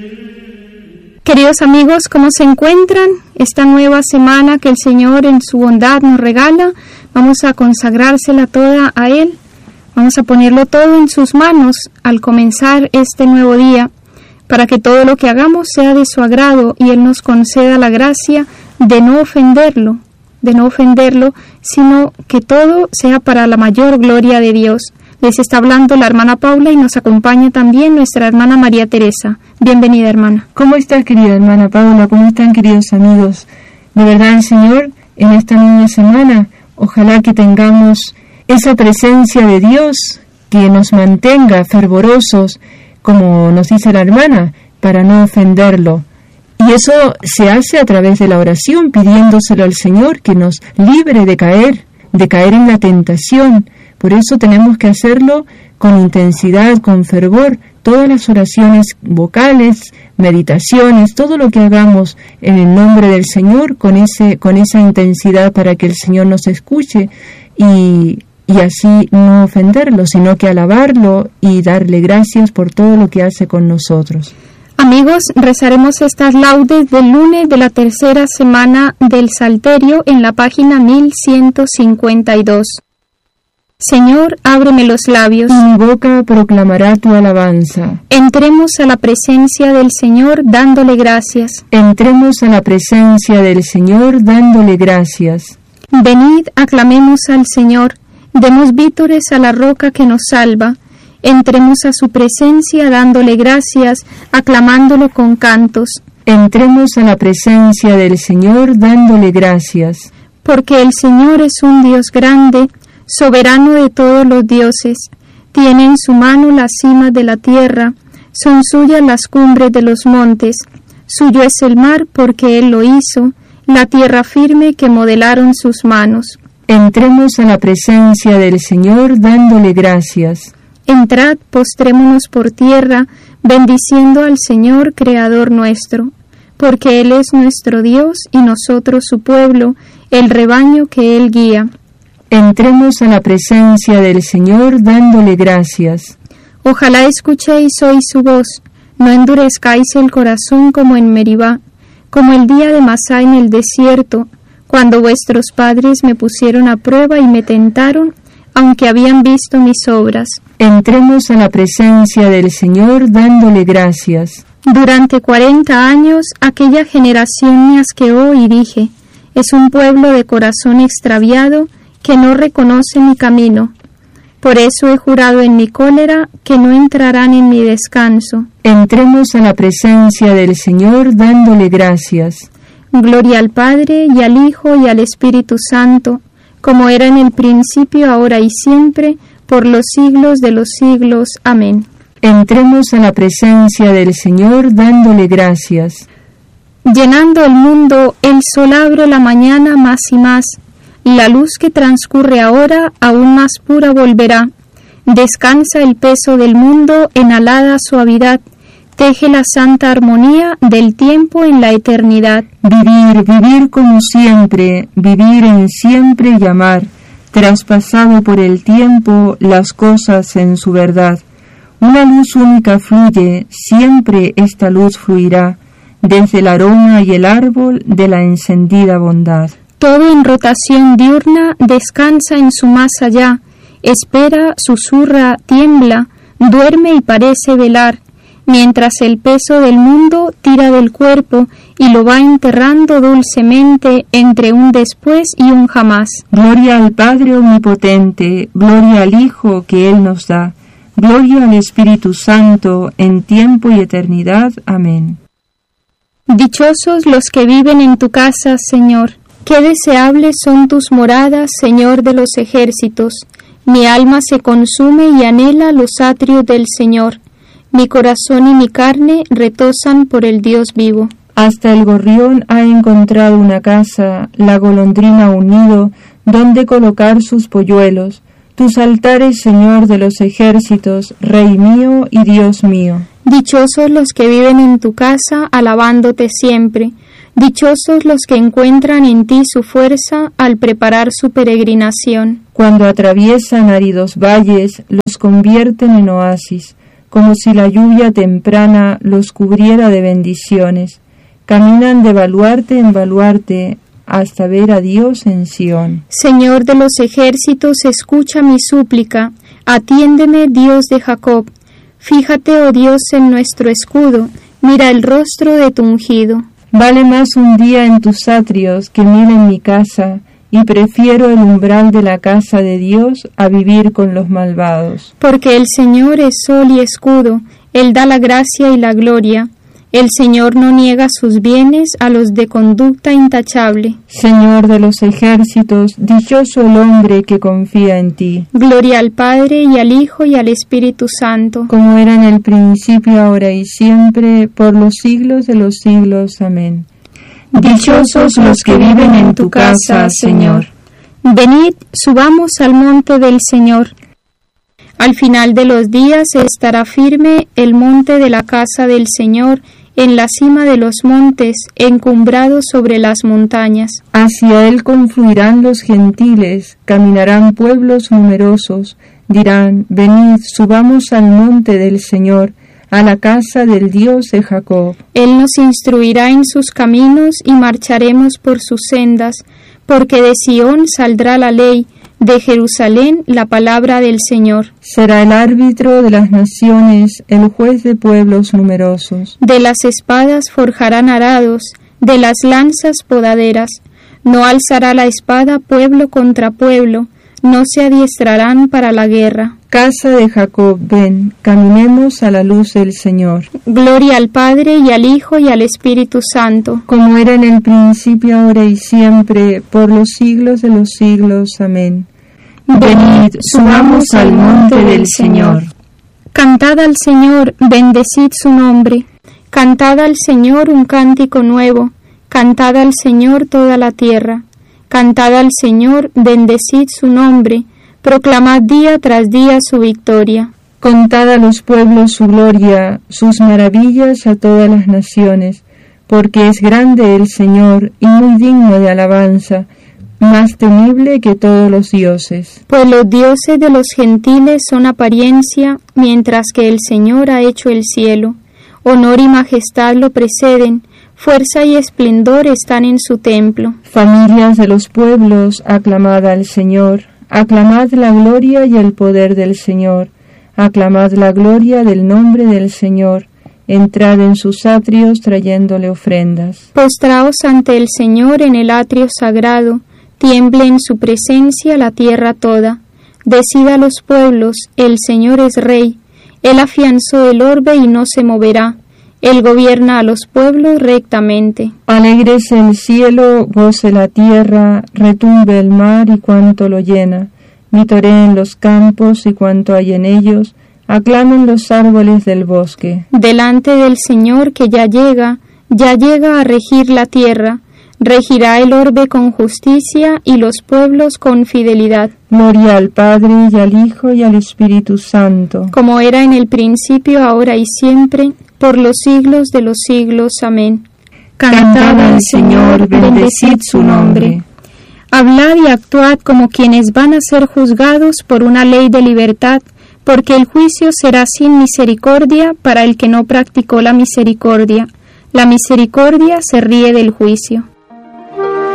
Queridos amigos, ¿cómo se encuentran? Esta nueva semana que el Señor en su bondad nos regala, vamos a consagrársela toda a Él. Vamos a ponerlo todo en sus manos al comenzar este nuevo día, para que todo lo que hagamos sea de su agrado y Él nos conceda la gracia de no ofenderlo, sino que todo sea para la mayor gloria de Dios. Les está hablando la hermana Paula y nos acompaña también nuestra hermana María Teresa. Bienvenida, hermana. ¿Cómo está, querida hermana Paula? ¿Cómo están, queridos amigos? De verdad, el Señor, en esta nueva semana, ojalá que tengamos esa presencia de Dios que nos mantenga fervorosos, como nos dice la hermana, para no ofenderlo. Y eso se hace a través de la oración, pidiéndoselo al Señor que nos libre de caer en la tentación. Por eso tenemos que hacerlo con intensidad, con fervor, todas las oraciones vocales, meditaciones, todo lo que hagamos en el nombre del Señor, con esa intensidad para que el Señor nos escuche y así no ofenderlo, sino que alabarlo y darle gracias por todo lo que hace con nosotros. Amigos, rezaremos estas laudes del lunes de la tercera semana del Salterio en la página 1152. Señor, ábreme los labios, y mi boca proclamará tu alabanza. Entremos a la presencia del Señor dándole gracias. Entremos a la presencia del Señor dándole gracias. Venid, aclamemos al Señor, demos vítores a la roca que nos salva. Entremos a su presencia dándole gracias, aclamándolo con cantos. Entremos a la presencia del Señor dándole gracias. Porque el Señor es un Dios grande, soberano de todos los dioses. Tiene en su mano las cimas de la tierra, son suyas las cumbres de los montes. Suyo es el mar porque Él lo hizo, la tierra firme que modelaron sus manos. Entremos a la presencia del Señor dándole gracias. Entrad, postrémonos por tierra, bendiciendo al Señor, Creador nuestro, porque Él es nuestro Dios y nosotros su pueblo, el rebaño que Él guía. Entremos a la presencia del Señor dándole gracias. Ojalá escuchéis hoy su voz, no endurezcáis el corazón como en Meribá, como el día de Masá en el desierto, cuando vuestros padres me pusieron a prueba y me tentaron, aunque habían visto mis obras. Entremos a la presencia del Señor dándole gracias. Durante 40 años aquella generación me asqueó y dije, es un pueblo de corazón extraviado que no reconoce mi camino. Por eso he jurado en mi cólera que no entrarán en mi descanso. Entremos a la presencia del Señor dándole gracias. Gloria al Padre, y al Hijo, y al Espíritu Santo, como era en el principio, ahora y siempre, por los siglos de los siglos. Amén. Entremos a la presencia del Señor dándole gracias. Llenando el mundo, el sol abre la mañana más y más. La luz que transcurre ahora aún más pura volverá. Descansa el peso del mundo en alada suavidad. Teje la santa armonía del tiempo en la eternidad. Vivir como siempre, vivir en siempre y amar, traspasado por el tiempo las cosas en su verdad. Una luz única fluye, siempre esta luz fluirá, desde el aroma y el árbol de la encendida bondad. Todo en rotación diurna descansa en su más allá, espera, susurra, tiembla, duerme y parece velar, mientras el peso del mundo tira del cuerpo y lo va enterrando dulcemente entre un después y un jamás. Gloria al Padre Omnipotente, gloria al Hijo que Él nos da, gloria al Espíritu Santo, en tiempo y eternidad. Amén. Dichosos los que viven en tu casa, Señor. Qué deseables son tus moradas, Señor de los ejércitos. Mi alma se consume y anhela los atrios del Señor. Mi corazón y mi carne retosan por el Dios vivo. Hasta el gorrión ha encontrado una casa, la golondrina un nido, donde colocar sus polluelos. Tus altares, Señor de los ejércitos, Rey mío y Dios mío. Dichosos los que viven en tu casa, alabándote siempre. Dichosos los que encuentran en ti su fuerza al preparar su peregrinación. Cuando atraviesan áridos valles, los convierten en oasis. como si la lluvia temprana los cubriera de bendiciones. Caminan de baluarte en baluarte hasta ver a Dios en Sión. Señor de los ejércitos, escucha mi súplica. Atiéndeme, Dios de Jacob. Fíjate, oh Dios, en nuestro escudo. Mira el rostro de tu ungido. Vale más un día en tus atrios que 1000 en mi casa, y prefiero el umbral de la casa de Dios a vivir con los malvados. Porque el Señor es sol y escudo, Él da la gracia y la gloria. El Señor no niega sus bienes a los de conducta intachable. Señor de los ejércitos, dichoso el hombre que confía en ti. Gloria al Padre, y al Hijo, y al Espíritu Santo. Como era en el principio, ahora y siempre, por los siglos de los siglos. Amén. Dichosos los que viven en tu casa, Señor. Venid, subamos al monte del Señor. Al final de los días estará firme el monte de la casa del Señor, en la cima de los montes, encumbrado sobre las montañas. Hacia él confluirán los gentiles, caminarán pueblos numerosos, dirán, venid, subamos al monte del Señor, a la casa del Dios de Jacob. Él nos instruirá en sus caminos y marcharemos por sus sendas, porque de Sión saldrá la ley, de Jerusalén la palabra del Señor. Será el árbitro de las naciones, el juez de pueblos numerosos. De las espadas forjarán arados, de las lanzas podaderas. No alzará la espada pueblo contra pueblo, no se adiestrarán para la guerra. Casa de Jacob, ven, caminemos a la luz del Señor. Gloria al Padre, y al Hijo, y al Espíritu Santo. Como era en el principio, ahora y siempre, por los siglos de los siglos. Amén. Venid, subamos al monte del Señor. Cantad al Señor, bendecid su nombre. Cantad al Señor un cántico nuevo. Cantad al Señor toda la tierra. Cantad al Señor, bendecid su nombre. Proclamad día tras día su victoria. Contad a los pueblos su gloria, sus maravillas a todas las naciones, porque es grande el Señor y muy digno de alabanza, más temible que todos los dioses. Pues los dioses de los gentiles son apariencia, mientras que el Señor ha hecho el cielo. Honor y majestad lo preceden, fuerza y esplendor están en su templo. Familias de los pueblos, aclamad al Señor, aclamad la gloria y el poder del Señor, aclamad la gloria del nombre del Señor, entrad en sus atrios trayéndole ofrendas. Postraos ante el Señor en el atrio sagrado, tiemble en su presencia la tierra toda. Decid a los pueblos, el Señor es Rey, Él afianzó el orbe y no se moverá. Él gobierna a los pueblos rectamente. Alégrese el cielo, goce la tierra, retumbe el mar y cuanto lo llena. Vitoreen los campos y cuanto hay en ellos, aclamen los árboles del bosque. Delante del Señor que ya llega a regir la tierra. Regirá el orbe con justicia y los pueblos con fidelidad. Gloria al Padre, y al Hijo, y al Espíritu Santo. Como era en el principio, ahora y siempre, por los siglos de los siglos. Amén. Cantad al Señor, bendecid su nombre. Hablad y actuad como quienes van a ser juzgados por una ley de libertad, porque el juicio será sin misericordia para el que no practicó la misericordia. La misericordia se ríe del juicio.